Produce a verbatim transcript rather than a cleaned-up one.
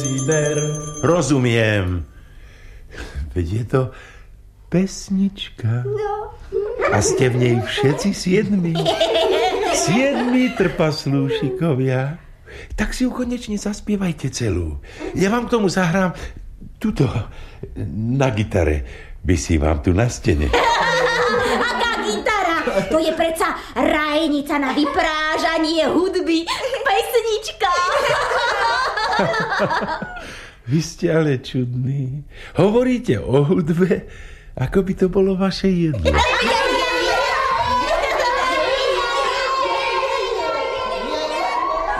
Rozumiem. Veď je to pesnička. No. A ste v nej všetci siedmi. Siedmi trpaslúšikovia. Tak si ju konečne zaspievajte celú. Ja vám k tomu zahrám tuto na gitare. Vysí vám tu na stene. Aká gitara? To je predsa rajnica na vyprážanie hudby. Pesnička. Vy ste ale čudní. Hovoríte o hudbe, ako by to bolo vaše jedlo.